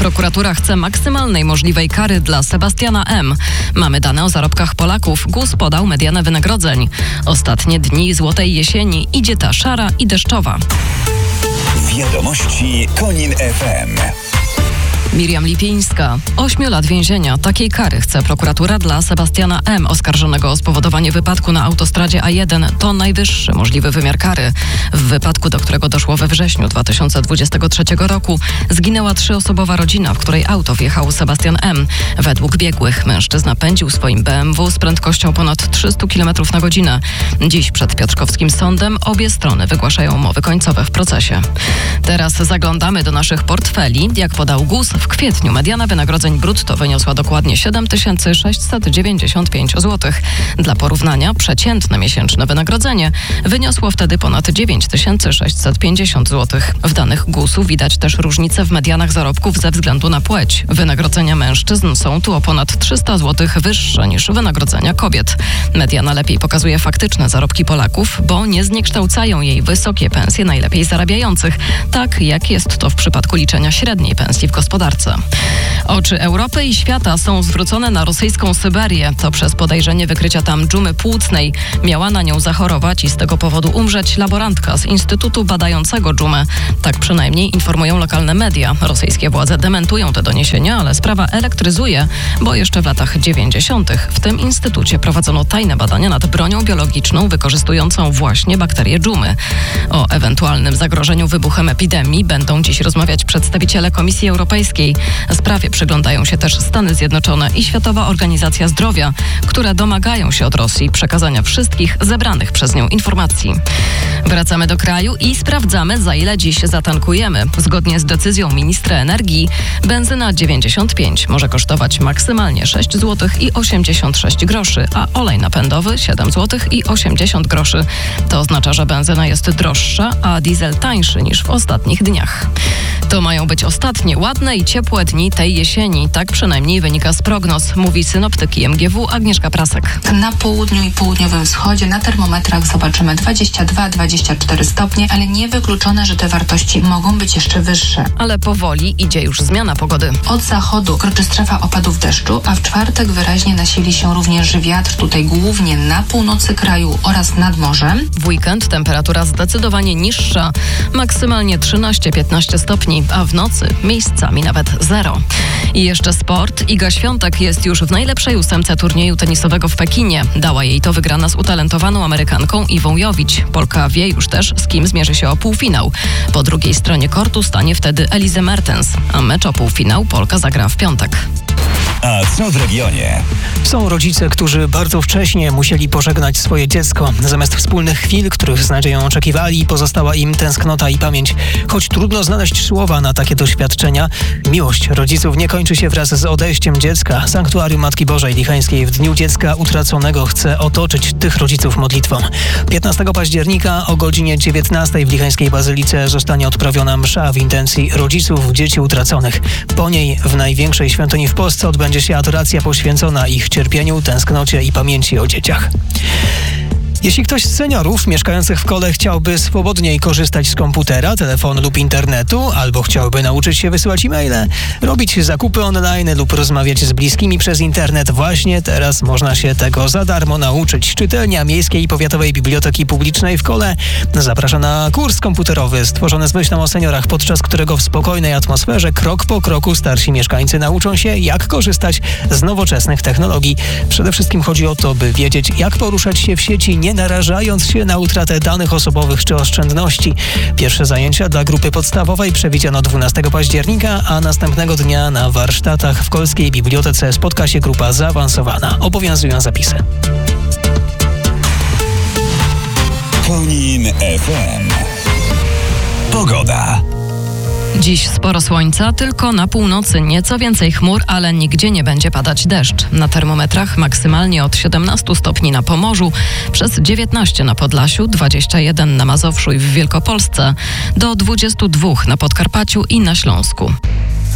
Prokuratura chce maksymalnej możliwej kary dla Sebastiana M. Mamy dane o zarobkach Polaków. GUS podał medianę wynagrodzeń. Ostatnie dni złotej jesieni. Idzie ta szara i deszczowa. Wiadomości Konin FM. Miriam Lipińska. 8 lat więzienia. Takiej kary chce prokuratura dla Sebastiana M., oskarżonego o spowodowanie wypadku na autostradzie A1. To najwyższy możliwy wymiar kary. W wypadku, do którego doszło we wrześniu 2023 roku, zginęła 3-osobowa rodzina, w której auto wjechał Sebastian M. Według biegłych mężczyzna pędził swoim BMW z prędkością ponad 300 km na godzinę. Dziś przed piotrkowskim sądem obie strony wygłaszają umowy końcowe w procesie. Teraz zaglądamy do naszych portfeli. Jak podał GUS, w kwietniu mediana wynagrodzeń brutto wyniosła dokładnie 7695 zł. Dla porównania przeciętne miesięczne wynagrodzenie wyniosło wtedy ponad 9650 zł. W danych GUS-u widać też różnice w medianach zarobków ze względu na płeć. Wynagrodzenia mężczyzn są tu o ponad 300 zł wyższe niż wynagrodzenia kobiet. Mediana lepiej pokazuje faktyczne zarobki Polaków, bo nie zniekształcają jej wysokie pensje najlepiej zarabiających, tak jak jest to w przypadku liczenia średniej pensji w gospodarce. Oczy Europy i świata są zwrócone na rosyjską Syberię. To przez podejrzenie wykrycia tam dżumy płucnej. Miała na nią zachorować i z tego powodu umrzeć laborantka z Instytutu badającego dżumę. Tak przynajmniej informują lokalne media. Rosyjskie władze dementują te doniesienia, ale sprawa elektryzuje, bo jeszcze w latach 90. w tym instytucie prowadzono tajne badania nad bronią biologiczną wykorzystującą właśnie bakterię dżumy. O ewentualnym zagrożeniu wybuchem epidemii będą dziś rozmawiać przedstawiciele Komisji Europejskiej. Sprawie przyglądają się też Stany Zjednoczone i Światowa Organizacja Zdrowia, które domagają się od Rosji przekazania wszystkich zebranych przez nią informacji. Wracamy do kraju i sprawdzamy, za ile dziś zatankujemy. Zgodnie z decyzją ministra energii, benzyna 95 może kosztować maksymalnie 6 zł i 86 groszy, a olej napędowy 7 zł i 80 groszy. To oznacza, że benzyna jest droższa, a diesel tańszy niż w ostatnich dniach. To mają być ostatnie ładne i ciepłe dni tej jesieni. Tak przynajmniej wynika z prognoz, mówi synoptyk IMGW Agnieszka Prasek. Na południu i południowym wschodzie na termometrach zobaczymy 22-24 stopnie, ale niewykluczone, że te wartości mogą być jeszcze wyższe. Ale powoli idzie już zmiana pogody. Od zachodu kroczy strefa opadów deszczu, a w czwartek wyraźnie nasili się również wiatr, tutaj głównie na północy kraju oraz nad morzem. W weekend temperatura zdecydowanie niższa, maksymalnie 13-15 stopni, a w nocy miejscami nawet 0. I jeszcze sport. Iga Świątek jest już w najlepszej 8 turnieju tenisowego w Pekinie. Dała jej to wygrana z utalentowaną Amerykanką Iwą Jowić. Polka wie już też, z kim zmierzy się o półfinał. Po drugiej stronie kortu stanie wtedy Elise Mertens, a mecz o półfinał Polka zagra w piątek. A co w regionie? Są rodzice, którzy bardzo wcześnie musieli pożegnać swoje dziecko. Zamiast wspólnych chwil, których z nadzieją oczekiwali, pozostała im tęsknota i pamięć. Choć trudno znaleźć słowa na takie doświadczenia, miłość rodziców nie kończy się wraz z odejściem dziecka. Sanktuarium Matki Bożej Lichańskiej w Dniu Dziecka Utraconego chce otoczyć tych rodziców modlitwą. 15 października o godzinie 19 w Lichańskiej Bazylice zostanie odprawiona msza w intencji rodziców dzieci utraconych. Po niej w największej świątyni w Polsce odbędzie się adoracja poświęcona ich cierpieniu, tęsknocie i pamięci o dzieciach. Jeśli ktoś z seniorów mieszkających w kole chciałby swobodniej korzystać z komputera, telefonu lub internetu, albo chciałby nauczyć się wysyłać e-maile, robić zakupy online lub rozmawiać z bliskimi przez internet, właśnie teraz można się tego za darmo nauczyć. Czytelnia Miejskiej i Powiatowej Biblioteki Publicznej w Kole zaprasza na kurs komputerowy stworzony z myślą o seniorach, podczas którego w spokojnej atmosferze krok po kroku starsi mieszkańcy nauczą się, jak korzystać z nowoczesnych technologii. Przede wszystkim chodzi o to, by wiedzieć, jak poruszać się w sieci, nie narażając się na utratę danych osobowych czy oszczędności. Pierwsze zajęcia dla grupy podstawowej przewidziano 12 października, a następnego dnia na warsztatach w Kolskiej Bibliotece spotka się grupa zaawansowana. Obowiązują zapisy. Konin FM. Pogoda. Dziś sporo słońca, tylko na północy nieco więcej chmur, ale nigdzie nie będzie padać deszcz. Na termometrach maksymalnie od 17 stopni na Pomorzu, przez 19 na Podlasiu, 21 na Mazowszu i w Wielkopolsce, do 22 na Podkarpaciu i na Śląsku.